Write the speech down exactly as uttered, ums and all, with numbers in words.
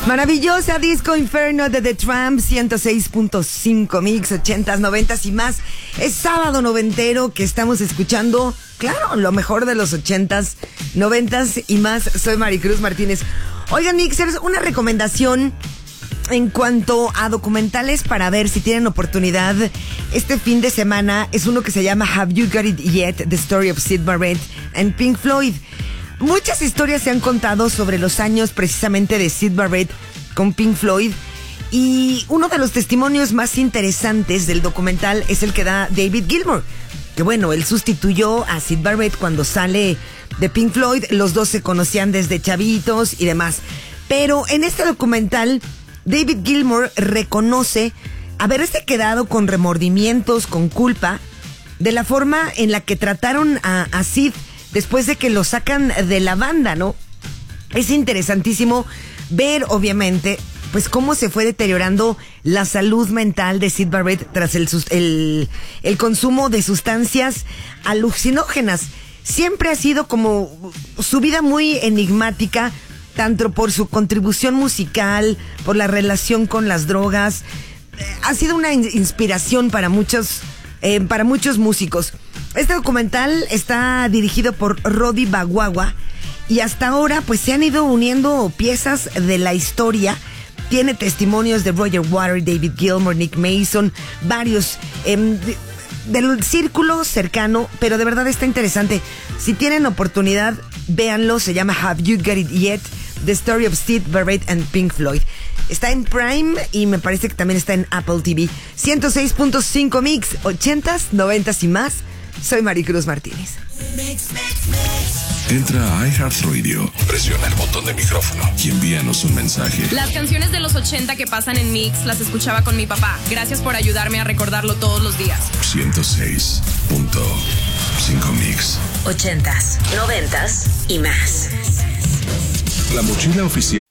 Maravillosa Disco Inferno de The Tramp, ciento seis punto cinco Mix, ochentas, noventas y más. Es sábado noventero que estamos escuchando, claro, lo mejor de los ochentas, noventas y más. Soy Maricruz Martínez. Oigan, Mixers, una recomendación en cuanto a documentales para ver si tienen oportunidad este fin de semana. Es uno que se llama Have You Got It Yet? The Story of Syd Barrett and Pink Floyd. Muchas historias se han contado sobre los años precisamente de Syd Barrett con Pink Floyd, y uno de los testimonios más interesantes del documental es el que da David Gilmour, que bueno, él sustituyó a Syd Barrett cuando sale de Pink Floyd. Los dos se conocían desde chavitos y demás, pero en este documental David Gilmour reconoce haberse quedado con remordimientos, con culpa de la forma en la que trataron a, a Syd después de que lo sacan de la banda, ¿no? Es interesantísimo ver, obviamente, pues cómo se fue deteriorando la salud mental de Syd Barrett tras el, el, el consumo de sustancias alucinógenas. Siempre ha sido como su vida muy enigmática, tanto por su contribución musical, por la relación con las drogas. Ha sido una inspiración para muchos, eh, para muchos músicos. Este documental está dirigido por Roddy Bagwagwa y hasta ahora pues se han ido uniendo piezas de la historia. Tiene testimonios de Roger Waters, David Gilmour, Nick Mason, varios eh, de, del círculo cercano, pero de verdad está interesante. Si tienen oportunidad, véanlo. Se llama Have You Got It Yet? The Story of Syd Barrett and Pink Floyd. Está en Prime y me parece que también está en Apple T V. ciento seis punto cinco Mix, ochentas, noventas y más. Soy Maricruz Martínez. Entra a iHeartRadio, presiona el botón de micrófono y envíanos un mensaje. Las canciones de los ochenta que pasan en Mix las escuchaba con mi papá. Gracias por ayudarme a recordarlo todos los días. ciento seis punto cinco Mix. Ochentas, noventas y más. La mochila oficial.